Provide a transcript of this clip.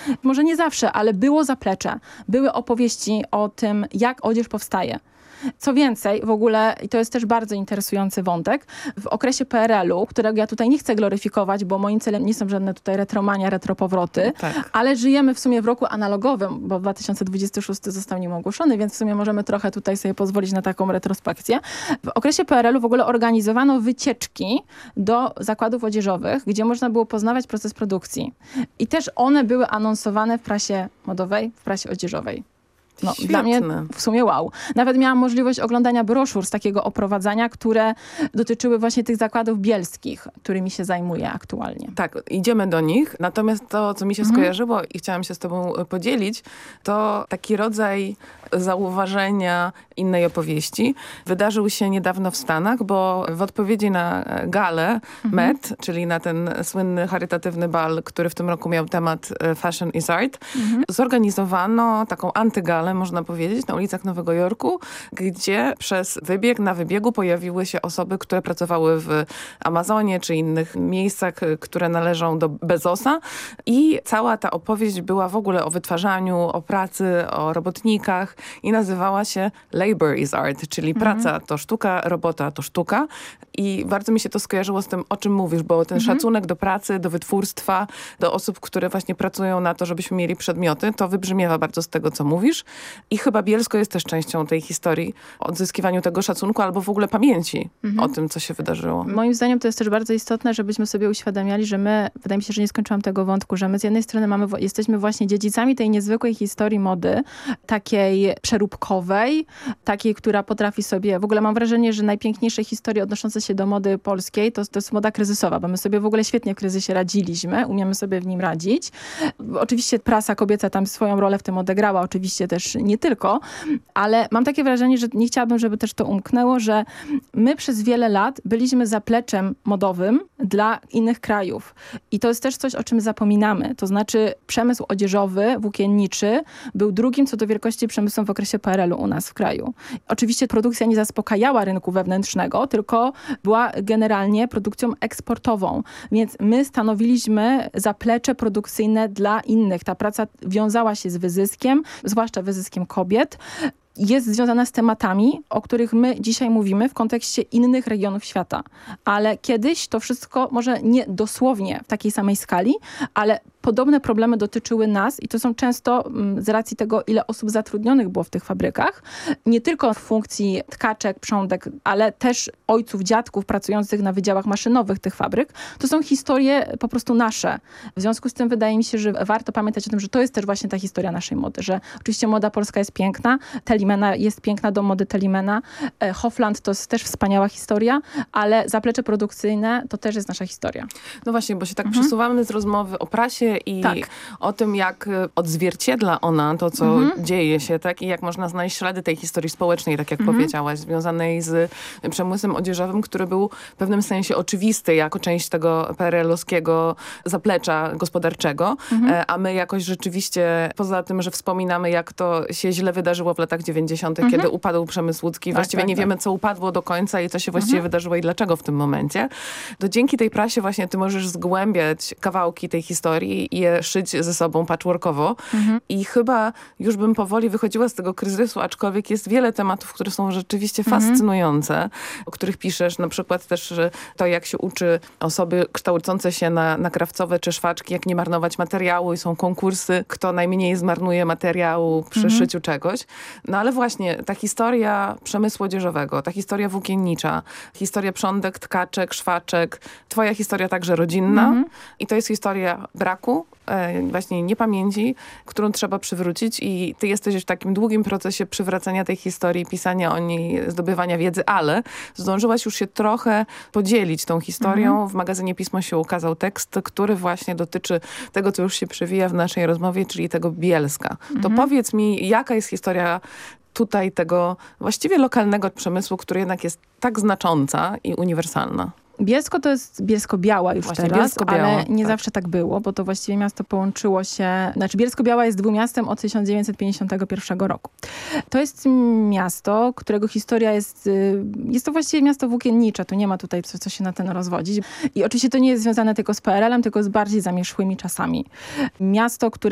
Może nie zawsze, ale było zaplecze. Były opowieści o tym, jak odzież powstaje. Co więcej, w ogóle, i to jest też bardzo interesujący wątek, w okresie PRL-u, którego ja tutaj nie chcę gloryfikować, bo moim celem nie są żadne tutaj retromania, retropowroty, ale żyjemy w sumie w roku analogowym, bo 2026 został nim ogłoszony, więc w sumie możemy trochę tutaj sobie pozwolić na taką retrospekcję. W okresie PRL-u w ogóle organizowano wycieczki do zakładów odzieżowych, gdzie można było poznawać proces produkcji. I też one były anonsowane w prasie modowej, w prasie odzieżowej. No, dla mnie w sumie wow. Nawet miałam możliwość oglądania broszur z takiego oprowadzania, które dotyczyły właśnie tych zakładów bielskich, którymi się zajmuję aktualnie. Tak, idziemy do nich. Natomiast to, co mi się skojarzyło i chciałam się z tobą podzielić, to taki rodzaj zauważenia innej opowieści. Wydarzył się niedawno w Stanach, bo w odpowiedzi na galę Met, czyli na ten słynny charytatywny bal, który w tym roku miał temat Fashion is Art, zorganizowano taką antygalę, można powiedzieć, na ulicach Nowego Jorku, gdzie przez wybieg na wybiegu pojawiły się osoby, które pracowały w Amazonie czy innych miejscach, które należą do Bezosa. I cała ta opowieść była w ogóle o wytwarzaniu, o pracy, o robotnikach i nazywała się Labor is Art, czyli praca to sztuka, robota to sztuka. I bardzo mi się to skojarzyło z tym, o czym mówisz, bo ten szacunek do pracy, do wytwórstwa, do osób, które właśnie pracują na to, żebyśmy mieli przedmioty, to wybrzmiewa bardzo z tego, co mówisz. I chyba Bielsko jest też częścią tej historii, odzyskiwaniu tego szacunku albo w ogóle pamięci o tym, co się wydarzyło. Moim zdaniem to jest też bardzo istotne, żebyśmy sobie uświadamiali, że my, wydaje mi się, że nie skończyłam tego wątku, że my z jednej strony jesteśmy właśnie dziedzicami tej niezwykłej historii mody, takiej przeróbkowej, takiej, która potrafi sobie, w ogóle mam wrażenie, że najpiękniejsze historie odnoszące się do mody polskiej to jest moda kryzysowa, bo my sobie w ogóle świetnie w kryzysie radziliśmy, umiemy sobie w nim radzić. Oczywiście prasa kobieca tam swoją rolę w tym odegrała, oczywiście też nie tylko, ale mam takie wrażenie, że nie chciałabym, żeby też to umknęło, że my przez wiele lat byliśmy zapleczem modowym dla innych krajów. I to jest też coś, o czym zapominamy. To znaczy przemysł odzieżowy, włókienniczy był drugim co do wielkości przemysłem w okresie PRL-u u nas w kraju. Oczywiście produkcja nie zaspokajała rynku wewnętrznego, tylko była generalnie produkcją eksportową. Więc my stanowiliśmy zaplecze produkcyjne dla innych. Ta praca wiązała się z wyzyskiem, zwłaszcza wyzyskiem kobiet. Jest związana z tematami, o których my dzisiaj mówimy w kontekście innych regionów świata. Ale kiedyś to wszystko, może nie dosłownie w takiej samej skali, ale podobne problemy dotyczyły nas i to są często z racji tego, ile osób zatrudnionych było w tych fabrykach, nie tylko w funkcji tkaczek, prządek, ale też ojców, dziadków pracujących na wydziałach maszynowych tych fabryk. To są historie po prostu nasze. W związku z tym wydaje mi się, że warto pamiętać o tym, że to jest też właśnie ta historia naszej mody, że oczywiście moda polska jest piękna, Telimena jest piękna do mody Telimena, Hofland to jest też wspaniała historia, ale zaplecze produkcyjne to też jest nasza historia. No właśnie, bo się tak przesuwamy z rozmowy o prasie i o tym, jak odzwierciedla ona to, co dzieje się, tak? I jak można znaleźć ślady tej historii społecznej, tak jak powiedziałaś, związanej z przemysłem odzieżowym, który był w pewnym sensie oczywisty jako część tego PRL-owskiego zaplecza gospodarczego, a my jakoś rzeczywiście, poza tym, że wspominamy, jak to się źle wydarzyło w latach 90., kiedy upadł przemysł łódzki, właściwie nie wiemy, co upadło do końca i co się właściwie wydarzyło i dlaczego w tym momencie, to dzięki tej prasie właśnie ty możesz zgłębiać kawałki tej historii i je szyć ze sobą patchworkowo. I chyba już bym powoli wychodziła z tego kryzysu, aczkolwiek jest wiele tematów, które są rzeczywiście fascynujące, o których piszesz. Na przykład też to, jak się uczy osoby kształcące się na krawcowe czy szwaczki, jak nie marnować materiału i są konkursy, kto najmniej zmarnuje materiału przy szyciu czegoś. No ale właśnie ta historia przemysłu odzieżowego, ta historia włókiennicza, historia prządek, tkaczek, szwaczek, twoja historia także rodzinna i to jest historia braku, właśnie niepamięci, którą trzeba przywrócić i ty jesteś w takim długim procesie przywracania tej historii, pisania o niej, zdobywania wiedzy, ale zdążyłaś już się trochę podzielić tą historią. W magazynie Pismo się ukazał tekst, który właśnie dotyczy tego, co już się przewija w naszej rozmowie, czyli tego Bielska. To powiedz mi, jaka jest historia tutaj tego właściwie lokalnego przemysłu, który jednak jest tak znacząca i uniwersalna? Bielsko to jest Bielsko-Biała już właśnie, teraz, Bielsko-Biała, ale nie zawsze tak było, bo to właściwie miasto połączyło się... Znaczy Bielsko-Biała jest dwumiastem od 1951 roku. To jest miasto, którego historia jest... Jest to właściwie miasto włókiennicze, tu nie ma tutaj co się na ten rozwodzić. I oczywiście to nie jest związane tylko z PRL-em, tylko z bardziej zamierzchłymi czasami. Miasto, które